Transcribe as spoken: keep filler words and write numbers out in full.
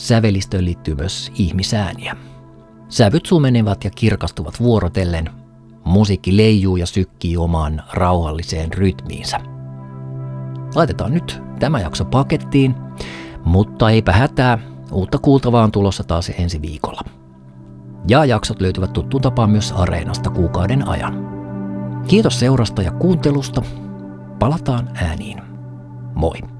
sävelistöön liittyy myös ihmisääniä. Sävyt sumenevat ja kirkastuvat vuorotellen. Musiikki leijuu ja sykkii omaan rauhalliseen rytmiinsä. Laitetaan nyt tämä jakso pakettiin, mutta eipä hätää, uutta kuultavaa on tulossa taas ensi viikolla. Ja jaksot löytyvät tuttuun tapaan myös Areenasta kuukauden ajan. Kiitos seurasta ja kuuntelusta. Palataan ääniin. Moi!